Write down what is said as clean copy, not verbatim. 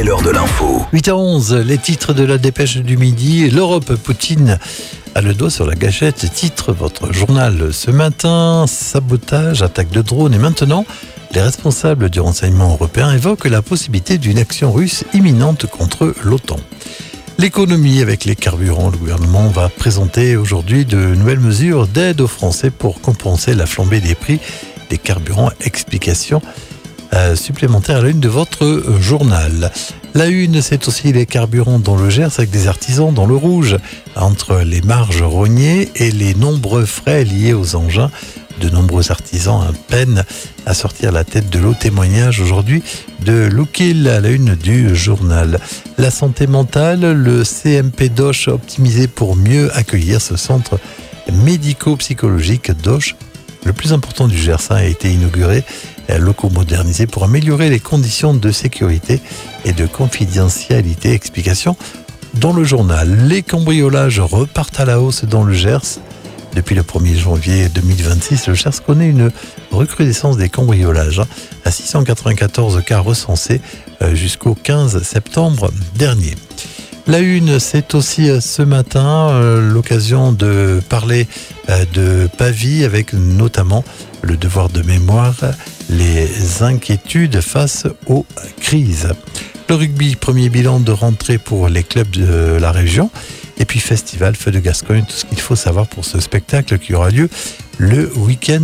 l'heure de l'info. 8h11, les titres de la dépêche du midi. L'Europe, Poutine a le doigt sur la gâchette, titre votre journal ce matin. Sabotage, attaque de drone et maintenant, les responsables du renseignement européen évoquent la possibilité d'une action russe imminente contre l'OTAN. L'économie avec les carburants, le gouvernement va présenter aujourd'hui de nouvelles mesures d'aide aux Français pour compenser la flambée des prix des carburants. Explication supplémentaire à la une de votre journal. La une, c'est aussi les carburants dans le Gers avec des artisans dans le rouge. Entre les marges rognées et les nombreux frais liés aux engins, de nombreux artisans peinent à sortir la tête de l'eau. Témoignage aujourd'hui de Loukil à la une du journal. La santé mentale, le CMP d'Auch optimisé pour mieux accueillir ce centre médico-psychologique d'Auch. Le plus important du Gers a été inauguré, locaux modernisés pour améliorer les conditions de sécurité et de confidentialité. Explication dans le journal. Les cambriolages repartent à la hausse dans le Gers. Depuis le 1er janvier 2026, le Gers connaît une recrudescence des cambriolages. À 694 cas recensés jusqu'au 15 septembre dernier. La une, c'est aussi ce matin l'occasion de parler de Pavie avec notamment le devoir de mémoire, les inquiétudes face aux crises. Le rugby, premier bilan de rentrée pour les clubs de la région. Et puis festival Feu de Gascogne, tout ce qu'il faut savoir pour ce spectacle qui aura lieu le week-end